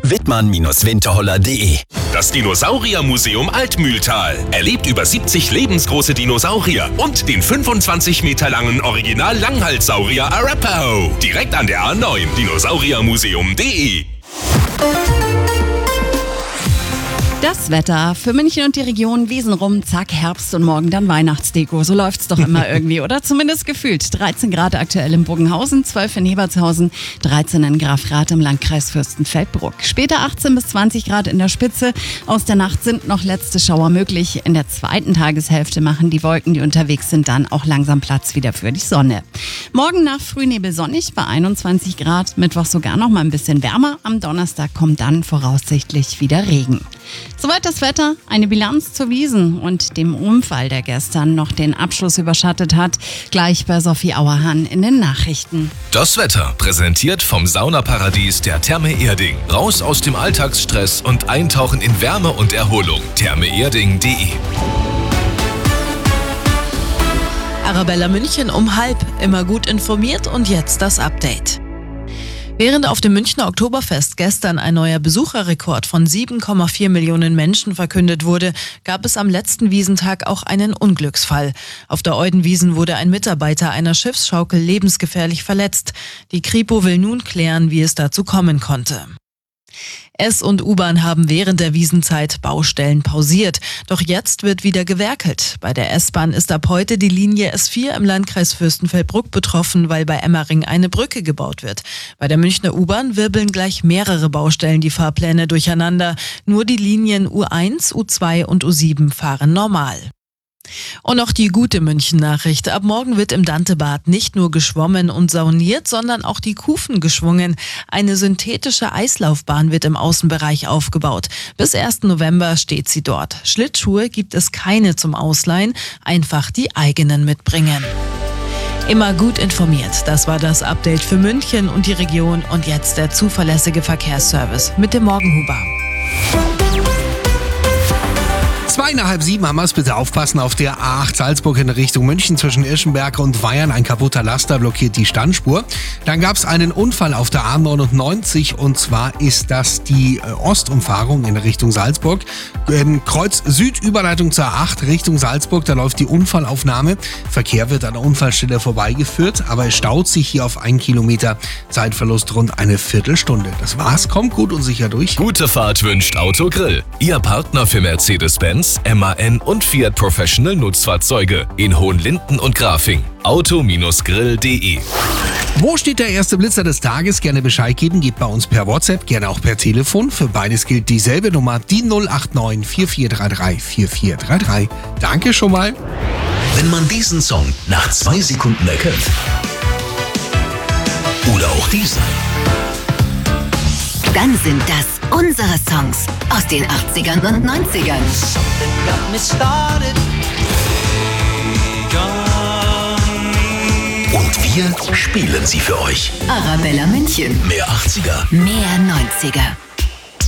wittmann-winterholler.de. Das Dinosauriermuseum Altmühltal erlebt über 70 lebensgroße Dinosaurier und den 25 Meter langen Original-Langhalssaurier Arapaho. Direkt an der A9, dinosauriermuseum.de. Das Wetter für München und die Region: Wiesen rum, zack, Herbst und morgen dann Weihnachtsdeko. So läuft's doch immer irgendwie, oder? Zumindest gefühlt. 13 Grad aktuell in Bogenhausen, 12 in Hebertshausen, 13 in Grafrath im Landkreis Fürstenfeldbruck. Später 18 bis 20 Grad in der Spitze. Aus der Nacht sind noch letzte Schauer möglich. In der zweiten Tageshälfte machen die Wolken, die unterwegs sind, dann auch langsam Platz wieder für die Sonne. Morgen nach Frühnebel sonnig bei 21 Grad. Mittwoch sogar noch mal ein bisschen wärmer. Am Donnerstag kommt dann voraussichtlich wieder Regen. Soweit das Wetter. Eine Bilanz zur Wiesn und dem Unfall, der gestern noch den Abschluss überschattet hat. Gleich bei Sophie Auerhahn in den Nachrichten. Das Wetter präsentiert vom Saunaparadies der Therme Erding. Raus aus dem Alltagsstress und eintauchen in Wärme und Erholung. thermeerding.de. Arabella München um 12:30. Immer gut informiert und jetzt das Update. Während auf dem Münchner Oktoberfest gestern ein neuer Besucherrekord von 7,4 Millionen Menschen verkündet wurde, gab es am letzten Wiesentag auch einen Unglücksfall. Auf der Eudenwiesen wurde ein Mitarbeiter einer Schiffsschaukel lebensgefährlich verletzt. Die Kripo will nun klären, wie es dazu kommen konnte. S- und U-Bahn haben während der Wiesenzeit Baustellen pausiert. Doch jetzt wird wieder gewerkelt. Bei der S-Bahn ist ab heute die Linie S4 im Landkreis Fürstenfeldbruck betroffen, weil bei Emmering eine Brücke gebaut wird. Bei der Münchner U-Bahn wirbeln gleich mehrere Baustellen die Fahrpläne durcheinander. Nur die Linien U1, U2 und U7 fahren normal. Und noch die gute München-Nachricht. Ab morgen wird im Dantebad nicht nur geschwommen und sauniert, sondern auch die Kufen geschwungen. Eine synthetische Eislaufbahn wird im Außenbereich aufgebaut. Bis 1. November steht sie dort. Schlittschuhe gibt es keine zum Ausleihen, einfach die eigenen mitbringen. Immer gut informiert. Das war das Update für München und die Region. Und jetzt der zuverlässige Verkehrsservice mit dem Morgenhuber. 6:30 haben wir es. Bitte aufpassen auf der A8 Salzburg in Richtung München zwischen Irschenberg und Weyern. Ein kaputter Laster blockiert die Standspur. Dann gab es einen Unfall auf der A99 und zwar ist das die Ostumfahrung in Richtung Salzburg. Kreuz Süd, Überleitung zur A8 Richtung Salzburg. Da läuft die Unfallaufnahme. Verkehr wird an der Unfallstelle vorbeigeführt, aber es staut sich hier auf 1 Kilometer. Zeitverlust rund eine Viertelstunde. Das war's. Kommt gut und sicher durch. Gute Fahrt wünscht Autogrill. Ihr Partner für Mercedes-Benz, MAN und Fiat Professional Nutzfahrzeuge in Hohenlinden und Grafing. Auto-grill.de. Wo steht der erste Blitzer des Tages? Gerne Bescheid geben. Gebt bei uns per WhatsApp, gerne auch per Telefon. Für beides gilt dieselbe Nummer, die 089 4433 4433. Danke schon mal. Wenn man diesen Song nach 2 Sekunden erkennt, oder auch diesen, dann sind das unsere Songs aus den 80ern und 90ern. und wir spielen sie für euch. Arabella München. Mehr 80er. Mehr 90er.